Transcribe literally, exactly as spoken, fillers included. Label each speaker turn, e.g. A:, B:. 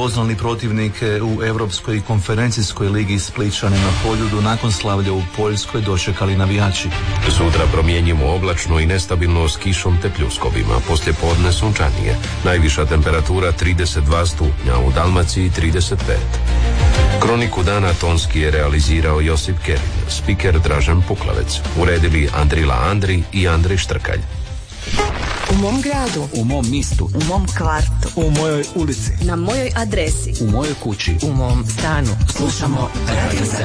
A: doznali protivnike u Europskoj konferencijskoj ligi Splićane na Poljudu nakon slavlja u Poljskoj dočekali navijači.
B: Sutra promjenjivo oblačno i nestabilno s kišom te pljuskovima, poslije podne sunčanije. Najviša temperatura trideset dva stupnja, u Dalmaciji trideset pet. Kroniku dana tonski je realizirao Josip Kerin, spiker Dražen Puklavec, uredili Andrila Andri i Andrej Štrkalj.
C: U mom gradu,
D: u mom mistu,
C: u mom kvartu,
D: u mojoj ulici,
C: na mojoj adresi,
D: u mojoj kući,
C: u mom stanu.
D: Slušamo Radio